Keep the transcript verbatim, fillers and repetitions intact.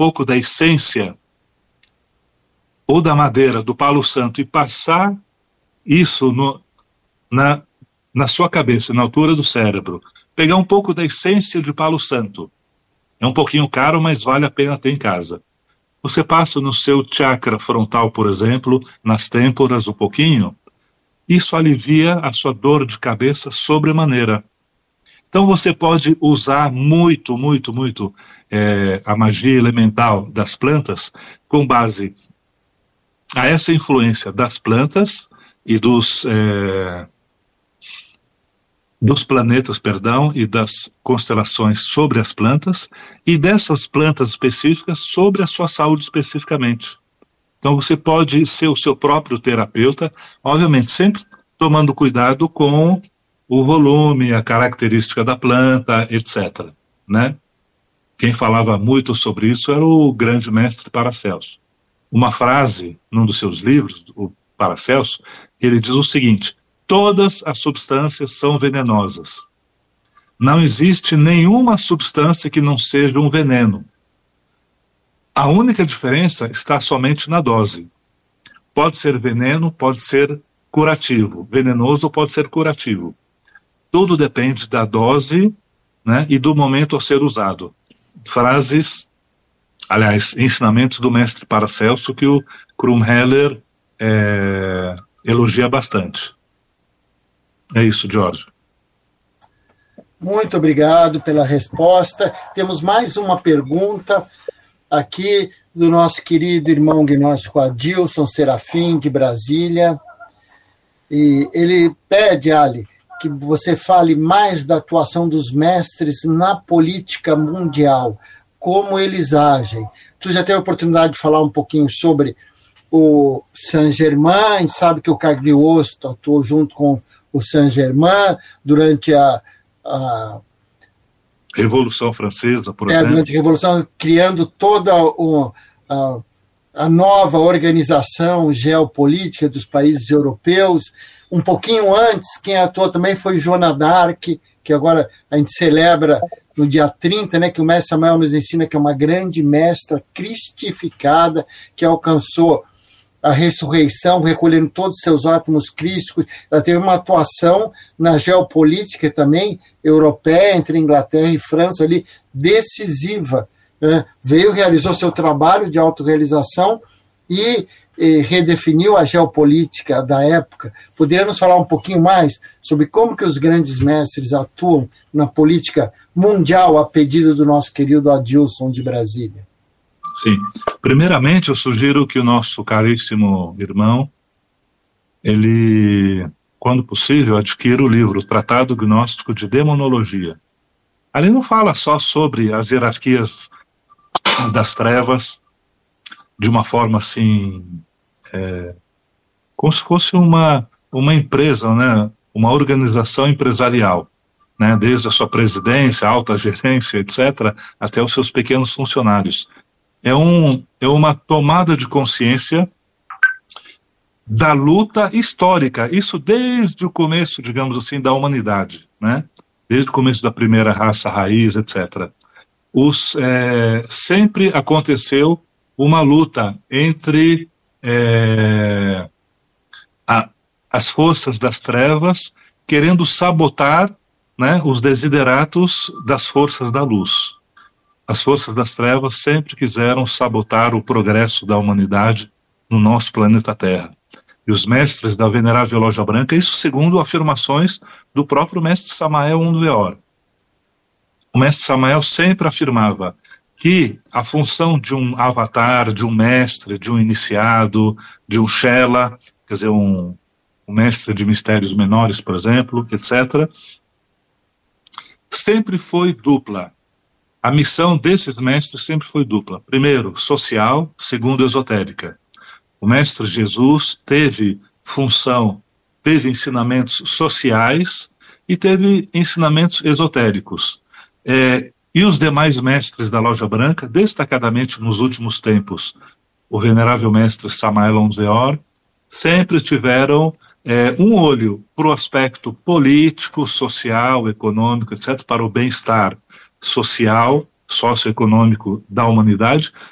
pouco da essência ou da madeira do palo santo e passar isso no, na, na sua cabeça, na altura do cérebro, pegar um pouco da essência de palo santo, é um pouquinho caro, mas vale a pena ter em casa. Você passa no seu chakra frontal, por exemplo, nas têmporas um pouquinho, isso alivia a sua dor de cabeça sobremaneira. Então você pode usar muito, muito, muito é, a magia elemental das plantas com base a essa influência das plantas e dos, é, dos planetas, perdão, e das constelações sobre as plantas, e dessas plantas específicas sobre a sua saúde especificamente. Então você pode ser o seu próprio terapeuta, obviamente sempre tomando cuidado com o volume, a característica da planta, etcétera, né? Quem falava muito sobre isso era o grande mestre Paracelso. Uma frase, num dos seus livros, o Paracelso, ele diz o seguinte: todas as substâncias são venenosas. Não existe nenhuma substância que não seja um veneno. A única diferença está somente na dose. Pode ser veneno, pode ser curativo. Venenoso pode ser curativo. Tudo depende da dose, né, e do momento a ser usado. Frases, aliás, ensinamentos do mestre Paracelso que o Krumheller é, elogia bastante. É isso, Jorge. Muito obrigado pela resposta. Temos mais uma pergunta aqui do nosso querido irmão gnóstico Adilson Serafim, de Brasília. E ele pede, Ali, que você fale mais da atuação dos mestres na política mundial, como eles agem. Tu já teve a oportunidade de falar um pouquinho sobre o Saint-Germain, sabe que o Cagliostro atuou junto com o Saint-Germain durante a, a Revolução Francesa, por é, exemplo. Durante a Revolução, criando toda o, a, a nova organização geopolítica dos países europeus. Um pouquinho antes, quem atuou também foi Joana d'Arc, que agora a gente celebra no dia trinta, né, que o mestre Samael nos ensina que é uma grande mestra cristificada, que alcançou a ressurreição, recolhendo todos os seus átomos crísticos. Ela teve uma atuação na geopolítica também, europeia, entre Inglaterra e França, ali, decisiva. Né? Veio, realizou seu trabalho de autorrealização e, e redefiniu a geopolítica da época. Poderia nos falar um pouquinho mais sobre como que os grandes mestres atuam na política mundial, a pedido do nosso querido Adilson de Brasília? Sim. Primeiramente, eu sugiro que o nosso caríssimo irmão, ele, quando possível, adquira o livro Tratado Gnóstico de Demonologia. Ali não fala só sobre as hierarquias das trevas, de uma forma assim, é, como se fosse uma, uma empresa, né, uma organização empresarial, né, desde a sua presidência, alta gerência, etcétera, até os seus pequenos funcionários. É, um, é uma tomada de consciência da luta histórica, isso desde o começo, digamos assim, da humanidade, né? Desde o começo da primeira raça raiz, etcétera. Os, é, sempre aconteceu uma luta entre é, a, as forças das trevas querendo sabotar, né, os desideratos das forças da luz. As forças das trevas sempre quiseram sabotar o progresso da humanidade no nosso planeta Terra. E os mestres da Venerável Loja Branca, isso segundo afirmações do próprio mestre Samael Aun-Weor. O mestre Samael sempre afirmava que a função de um avatar, de um mestre, de um iniciado, de um Shela, quer dizer, um, um mestre de mistérios menores, por exemplo, etcétera, sempre foi dupla. A missão desses mestres sempre foi dupla. Primeiro, social, segundo, esotérica. O mestre Jesus teve função, teve ensinamentos sociais e teve ensinamentos esotéricos. É, e os demais mestres da Loja Branca, destacadamente nos últimos tempos, o venerável mestre Samael Aun-Weor, sempre tiveram é, um olho para o aspecto político, social, econômico, etcétera, para o bem-estar social, socioeconômico da humanidade,